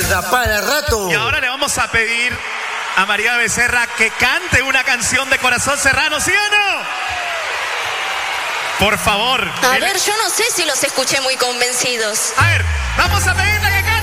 mierda, para rato. Y ahora le vamos a pedir a María Becerra que cante una canción de Corazón Serrano, ¿sí o no? Por favor. A ver, yo no sé si los escuché muy convencidos. A ver, vamos a pedirle que cante.